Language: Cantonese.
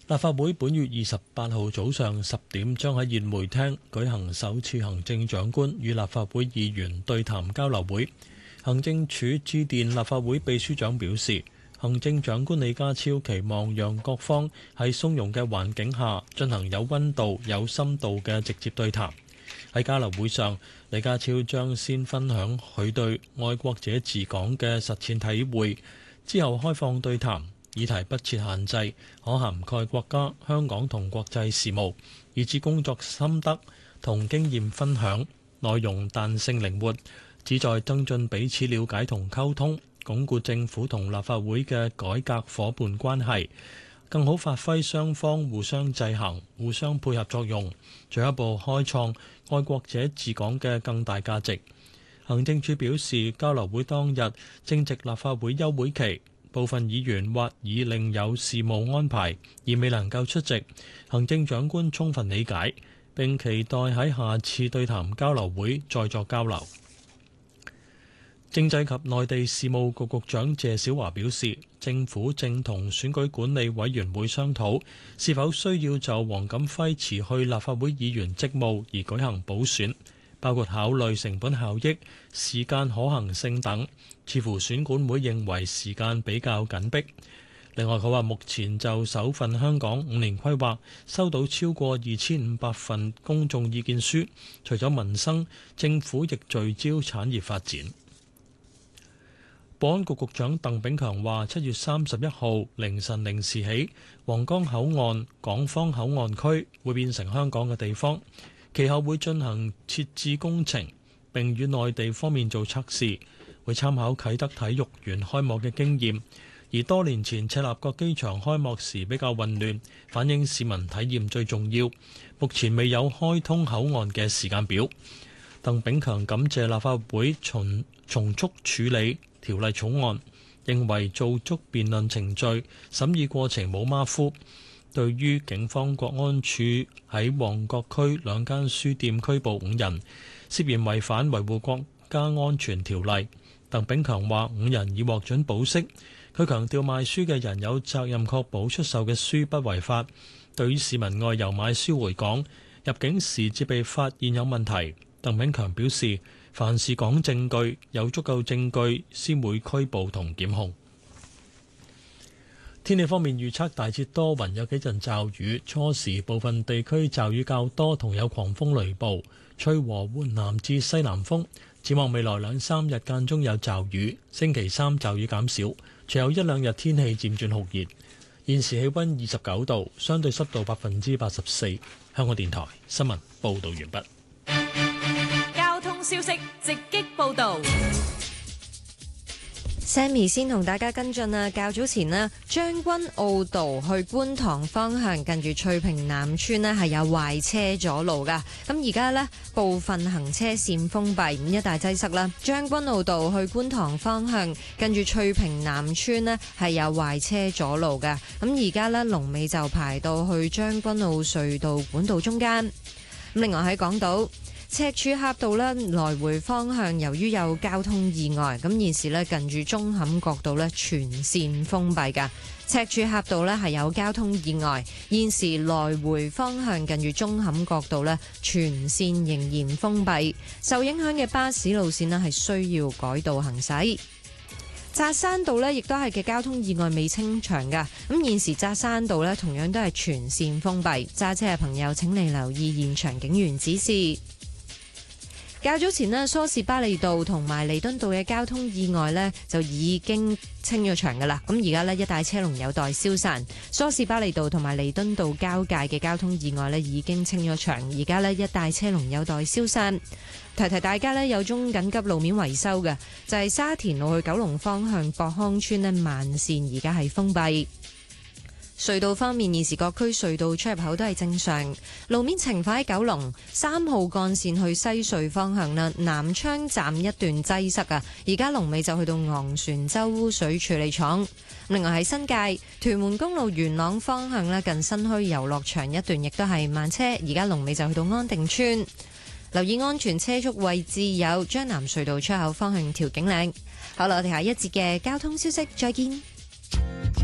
立法會本月28號早上10點將喺宴會廳舉行首次行政長官與立法會議員對談交流會。行政署致電立法會秘書長表示，行政長官李家超期望讓各方喺鬆容嘅環境下進行有溫度、有深度嘅直接對談。喺交流會上，李家超將先分享佢對愛國者治港嘅實踐體會，之後開放對談。議題不設限制，可涵蓋國家、香港同國際事務，以至工作心得同經驗分享，內容彈性靈活，旨在增進彼此了解同溝通，鞏固政府同立法會嘅改革夥伴關係，更好發揮雙方互相制衡、互相配合作用，進一步開創愛國者治港嘅更大價值。行政署表示，交流會當日正值立法會休會期，部分議員或已另有事務安排而未能夠出席，行政長官充分理解，並期待喺下次對談交流會再作交流。政制及內地事務局局長謝小華表示，政府正同選舉管理委員會商討，是否需要就黃錦輝辭去立法會議員職務而舉行補選，包括考慮成本效益、時間可行性等。似乎選管會認為時間比較緊迫。另外，佢話目前就首份香港5年規劃收到超過2500份公眾意見書，除咗民生，政府亦聚焦產業發展。保安局局長鄧炳強話：7月31號凌晨0時起，皇崗口岸港方口岸區會變成香港嘅地方，其後會進行設置工程，並與內地方面做測試。會參考啟德體育園開幕嘅經驗，而多年前赤鱲角機場開幕時比較混亂，反映市民體驗最重要。目前未有開通口岸嘅時間表。鄧炳強感謝立法會從速處理條例草案，認為做足辯論程序，審議過程冇馬虎。對於警方國安處喺旺角區2間書店拘捕5人，涉嫌違反維護國家安全條例。鄧炳強話5人已獲准保釋。佢強調賣書嘅人有責任確保出售嘅書不違法。對於市民外遊買書回港，入境時至被發現有問題，鄧炳強表示，凡事講證據，有足夠證據先會拘捕同檢控。天氣方面預測大致多雲，有幾陣驟雨，初時部分地區驟雨較多，同有狂風雷暴，吹和緩南至西南風。展望未來2-3日間中有驟雨，星期3驟雨減少，隨後1-2日天氣漸轉酷熱。現時氣溫29度，相對濕度84%。香港電台新聞報道完畢。 交通消息直擊報道。 Sammy 先同大家跟進啊，較早前咧將軍澳道去觀塘方向近住翠屏南村咧係有壞車阻路噶，咁而家咧部分行車線封閉，一帶擠塞啦。將軍澳道去觀塘方向近住翠屏南村咧係有壞車阻路噶，咁而家咧龍尾就排到去將軍澳隧道管道中間。另外喺港島赤柱峽道咧來回方向，由於有交通意外，咁現時咧近住舂坎角道咧全線封閉噶。赤柱峽道咧係有交通意外，現時來回方向近住舂坎角道咧全線仍然封閉，受影響嘅巴士路線咧係需要改道行駛。扎山道咧亦都係嘅交通意外未清場噶，咁現時扎山道咧同樣都係全線封閉，揸車嘅朋友請你留意現場警員指示。較早前咧，梳士巴利道同埋彌敦道嘅交通意外咧就已經清咗場噶啦。咁而家咧一帶車龍有待消散，梳士巴利道同埋彌敦道交界嘅交通意外咧已經清咗場，而家咧一帶車龍有待消散。提提大家咧，有宗緊急路面維修嘅，就係沙田路去九龍方向博康村咧慢線而家係封閉。隧道方面，現時各區隧道出入口都係正常。路面情況喺九龍3號幹線去西隧方向啦，南昌站一段擠塞啊！而家龍尾就去到昂船洲污水處理廠。另外喺新界屯門公路元朗方向咧，近新墟遊樂場一段亦都係慢車，而家龍尾就去到安定村。留意安全車速位置有將南隧道出口方向調景嶺。好啦，我哋下一節嘅交通消息再見。